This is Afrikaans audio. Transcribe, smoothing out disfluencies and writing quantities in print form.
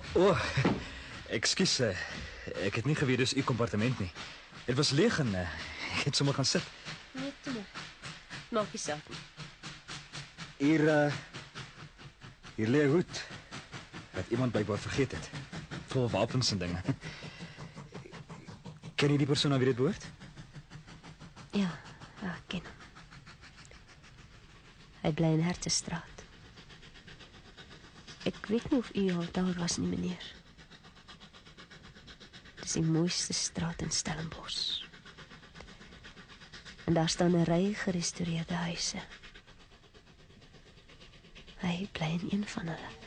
O, ekskuus, ek het nie geweet dis u kompartement nie. Dit was leeg en ek het sommer gaan sit. Nee, toe maar. Maak nie saak nie. Hier lê 'n hoed wat iemand bybaar vergeet het. Vol wapens en dinge. Ken jy die persoon aan wie dit behoort? Ja, ek ken hom. Hy bly in Hertestraat. Ek weet nie of u al daar was nie, meneer. Dis die mooiste straat in Stellenbosch. En daar staan 'n ry gerestoreerde huise. Hy bly in een van hulle.